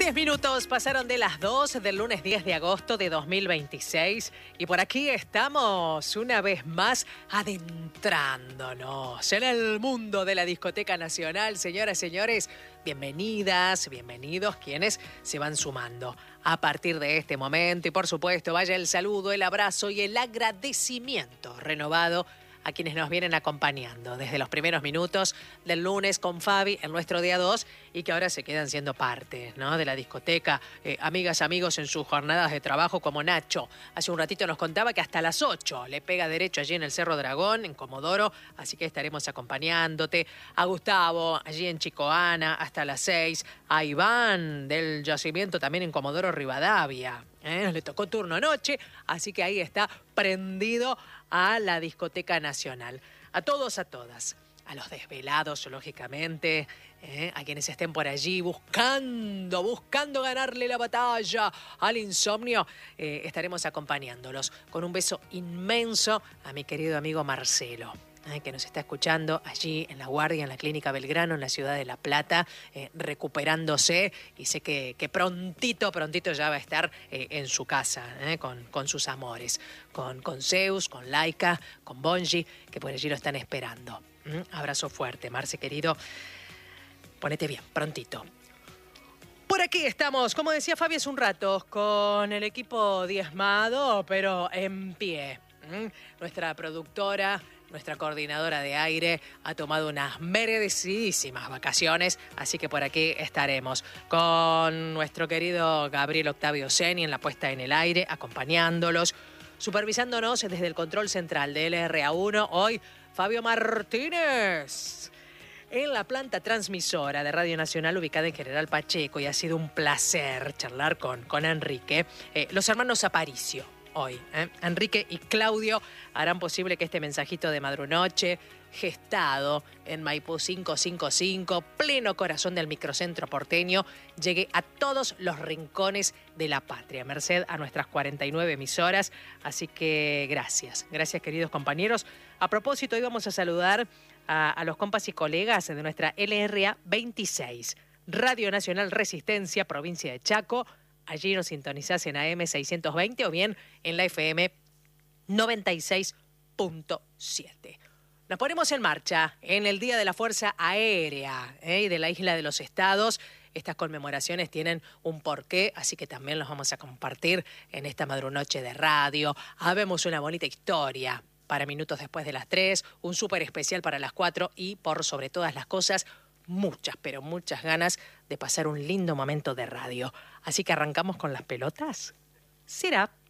10 minutos pasaron de las 2 del lunes 10 de agosto de 2026 y por aquí estamos una vez más adentrándonos en el mundo de la Discoteca Nacional. Señoras, señores, bienvenidas, bienvenidos quienes se van sumando a partir de este momento y por supuesto vaya el saludo, el abrazo y el agradecimiento renovado a quienes nos vienen acompañando desde los primeros minutos del lunes con Fabi en nuestro día 2 y que ahora se quedan siendo parte, ¿no?, de la discoteca. Amigas, amigos en sus jornadas de trabajo como Nacho. Hace un ratito nos contaba que hasta las 8 le pega derecho allí en el Cerro Dragón, en Comodoro, así que estaremos acompañándote. A Gustavo, allí en Chicoana, hasta las 6. A Iván, del yacimiento también en Comodoro Rivadavia. Le tocó turno anoche, así que ahí está prendido a la Discoteca Nacional. A todos, a todas, a los desvelados, lógicamente, a quienes estén por allí buscando ganarle la batalla al insomnio, estaremos acompañándolos con un beso inmenso a mi querido amigo Marcelo, que nos está escuchando allí en La Guardia, en la Clínica Belgrano, en la ciudad de La Plata, recuperándose, y sé que prontito ya va a estar en su casa, con sus amores, con Zeus, con Laika, con Bonji, que por allí lo están esperando. Abrazo fuerte, Marce querido, ponete bien, prontito. Por aquí estamos, como decía Fabi hace un rato, con el equipo diezmado, pero en pie. Nuestra productora, nuestra coordinadora de aire, ha tomado unas merecidísimas vacaciones, así que por aquí estaremos con nuestro querido Gabriel Octavio Seni en la puesta en el aire, acompañándolos, supervisándonos desde el control central de LRA1. Hoy, Fabio Martínez, en la planta transmisora de Radio Nacional ubicada en General Pacheco, y ha sido un placer charlar con Enrique. Los hermanos Aparicio. Hoy, Enrique y Claudio harán posible que este mensajito de Madrunoche, gestado en Maipú 555, pleno corazón del microcentro porteño, llegue a todos los rincones de la patria, merced a nuestras 49 emisoras. Así que gracias queridos compañeros. A propósito, hoy vamos a saludar a los compas y colegas de nuestra LRA 26, Radio Nacional Resistencia, provincia de Chaco. Allí nos sintonizás en AM 620 o bien en la FM 96.7. Nos ponemos en marcha en el Día de la Fuerza Aérea y de la Isla de los Estados. Estas conmemoraciones tienen un porqué, así que también los vamos a compartir en esta madrunoche de radio. Habemos una bonita historia para minutos después de las 3, un súper especial para las 4 y, por sobre todas las cosas, muchas, pero muchas ganas de pasar un lindo momento de radio. Así que arrancamos con las pelotas. ¿Será?